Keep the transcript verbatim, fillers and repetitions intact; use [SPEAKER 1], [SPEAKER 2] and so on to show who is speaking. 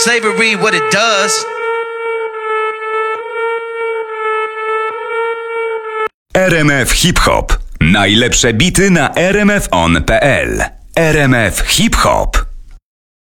[SPEAKER 1] Slavery, what it does.
[SPEAKER 2] R M F Hip Hop. Najlepsze bity na r m f on kropka p l. R M F Hip Hop.